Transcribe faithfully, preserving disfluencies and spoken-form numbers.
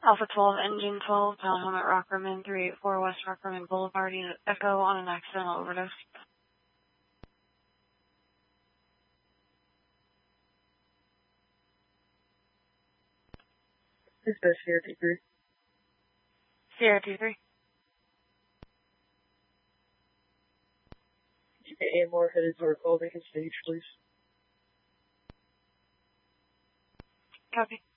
Alpha twelve, Engine twelve, Town Helmet Rockerman, three eight four West Rockerman Boulevard, Unit Echo on an accidental overdose. This is Sierra T three. Sierra T three. And more headed toward Colvin Stage, please. Copy.